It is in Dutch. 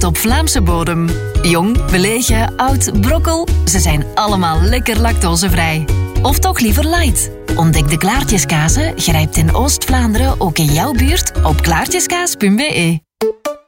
op Vlaamse bodem. Jong, belegen, oud, brokkel, ze zijn allemaal lekker lactosevrij. Of toch liever light? Ontdek de Klaartjeskazen, grijpt in Oost-Vlaanderen ook in jouw buurt op klaartjeskaas.be.